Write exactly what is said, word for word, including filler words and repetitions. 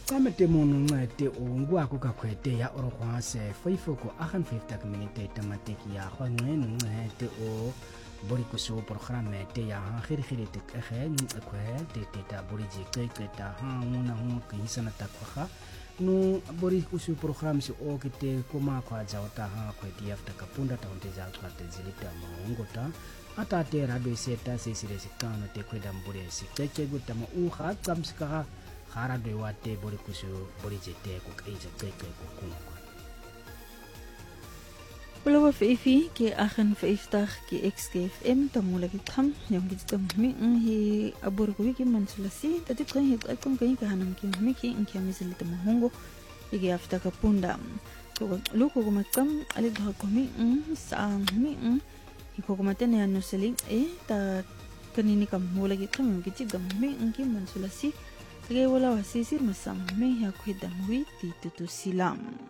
Kamete mono ngete ungwa ko ka kwete ya orogwase faifoko agan fifty minute tamateki ya go ngene ngete o bori kuso programe te ya khiri khiri te khe kwe te te ta bori je ke ke ta ha mona ho ke isana ta kwa no bori kuso program si o ke te koma kwa jawta ha kwe ti afta kapunda ta onte ja kwa te zilita mongota ata te radio seta se sire sikano te kwe dam bori si ke ke guta ma u kha kam ska khara de wate bori kuso bori je te ko ke je ke ke ko ko Pulawa Fifi ki agen fifty ki X K F M tamula ki tham yang ki tam mi hi abur ko ki mansulasi tati kan hi kan kan ka hanam ki mi ki in ki amisili tam hongo igi afta ka punda ko lu ko ma kam ali dha ko mi sa mi hi ko ma tene no seling e ta kanini kam mula ki tham ki gam mi ki mansulasi ge wala wasisir masam me ya ko dam wi ti tu silam